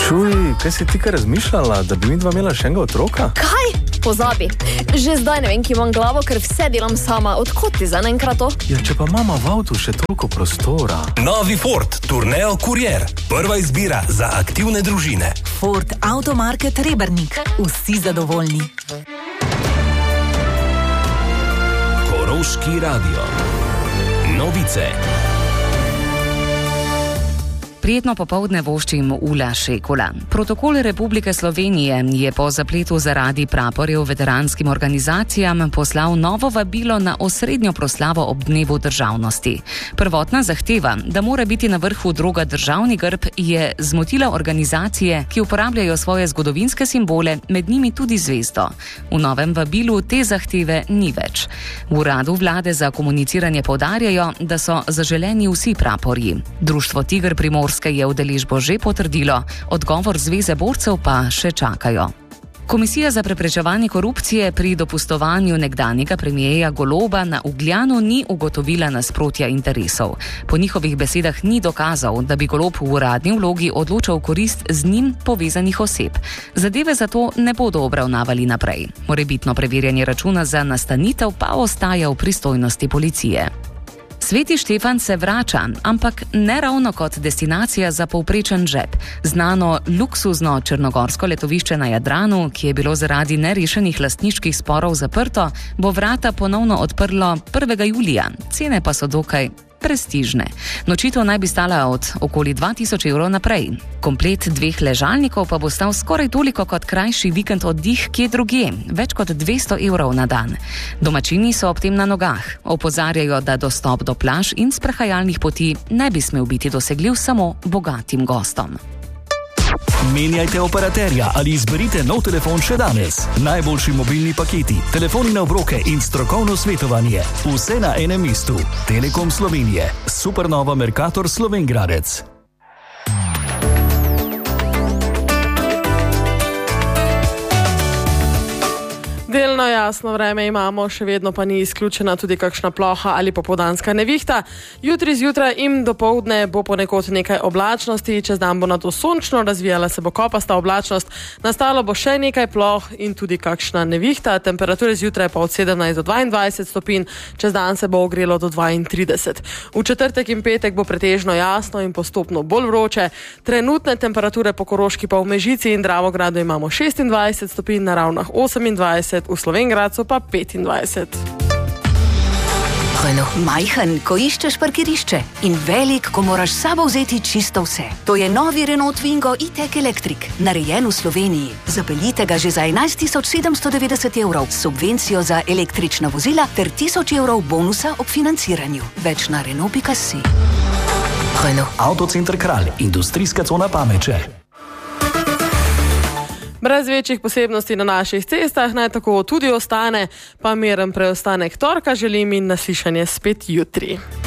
Čuj, kaj si ti kaj razmišljala, da bi mi dva imela še enega otroka? Kaj? Pozabi. Že zdaj ne vem, ki imam glavo, ker vse delam sama. Odkot ti za enkrat to? Ja, če pa mama v avtu še toliko prostora. Novi Ford Tourneo Courier. Prva izbira za aktivne družine. Ford Automarket Rebernik. Vsi zadovoljni. Koroški radio. Novice. Prijetno popoldne voščim Ula Šekula. Protokol Republike Slovenije je po zapletu zaradi praporjev veteranskim organizacijam poslal novo vabilo na osrednjo proslavo ob dnevu državnosti. Prvotna zahteva, da mora biti na vrhu droga državni grb, je zmotila organizacije, ki uporabljajo svoje zgodovinske simbole, med njimi tudi zvezdo. V novem vabilu te zahteve ni več. V uradu vlade za komuniciranje poudarjajo, da so zaželeni vsi praporji. Društvo Tiger Primorske je udeležbo že potrdilo, odgovor Zveze borcev pa še čakajo. Komisija za preprečevanje korupcije pri dopustovanju nekdanjega premierja Goloba na Ugljanu ni ugotovila nasprotja interesov. Po njihovih besedah ni dokazal, da bi Golob v uradni vlogi odločal korist z njim povezanih oseb. Zadeve zato ne bodo obravnavali naprej. Morebitno preverjanje računa za nastanitev pa ostaja v pristojnosti policije. Sveti Štefan se vrača, ampak ne ravno kot destinacija za povprečen žep. Znano luksuzno črnogorsko letovišče na Jadranu, ki je bilo zaradi nerešenih lastniških sporov zaprto, bo vrata ponovno odprlo 1. julija. Cene pa so dokaj prestižne. Nočitev naj bi stala od okoli 2000 evrov naprej. Komplet 2 ležalnikov pa bo stal skoraj toliko kot krajši vikend oddih kje drugje, več kot 200 evrov na dan. Domačini so ob tem na nogah. Opozarjajo, da dostop do plaž in sprehajalnih poti ne bi smel biti dosegljiv samo bogatim gostom. Menjajte operaterja ali izberite nov telefon še danes. Najboljši mobilni paketi, telefoni na obroke in strokovno svetovanje. Vse na enem mestu. Telekom Slovenije. Supernova Mercator Slovenj Gradec. Delno jasno vreme imamo, še vedno pa ni izključena tudi kakšna ploha ali popoldanska nevihta. Jutri zjutraj in dopoldne bo ponekod nekaj oblačnosti, čez dan bo nato sončno, razvijala se bo kopasta oblačnost, nastalo bo še nekaj ploh in tudi kakšna nevihta. Temperature zjutraj pa od 17 do 22 stopinj, čez dan se bo ogrelo do 32. V četrtek in petek bo pretežno jasno in postopno bolj vroče. Trenutne temperature po Koroški pa v Mežici in Dravogradu imamo 26 stopinj, na Ravnah 28, v Slovenj Gradcu pa 25. Majhen, ko iščeš parkirišče, in velik, ko moraš s sabo vzeti čisto vse. To je novi Renault Twingo E-Tech Electric, narejen v Sloveniji. Zapeljite ga že za 11 790 evrov s subvencijo za električna vozila ter 1000 evrov bonusa ob financiranju. Več na Renault.si. Avtocenter Kralj, industrijska cona Pameče. Brez večjih posebnosti na naših cestah naj tako tudi ostane, pa miren preostanek torka želim in naslišanje spet jutri.